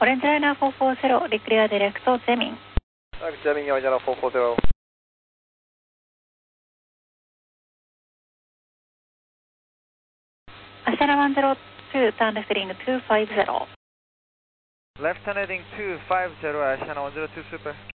Orange Liner 440, declare direct to Zemin. Zemin, Orange Liner 440. Ashana 102, turn left heading 250. Left turn heading 250, Ashana 102 Super.